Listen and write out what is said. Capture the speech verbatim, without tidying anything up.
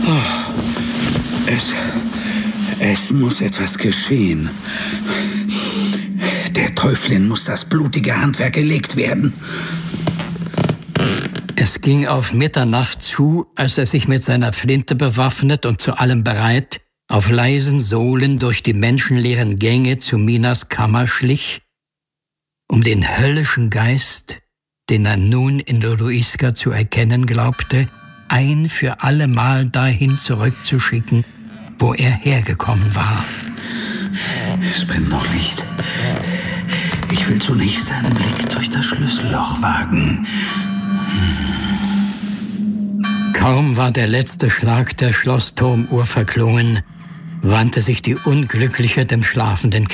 Es, es muss etwas geschehen. Der Teufelin muss das blutige Handwerk gelegt werden. Es ging auf Mitternacht zu, als er sich mit seiner Flinte bewaffnet und zu allem bereit auf leisen Sohlen durch die menschenleeren Gänge zu Minas Kammer schlich, um den höllischen Geist, den er nun in Loloiska zu erkennen glaubte, ein für allemal dahin zurückzuschicken, wo er hergekommen war. Es brennt noch Licht. Ich will zunächst einen Blick durch das Schlüsselloch wagen. Kaum war der letzte Schlag der Schlossturmuhr verklungen, wandte sich die Unglückliche dem schlafenden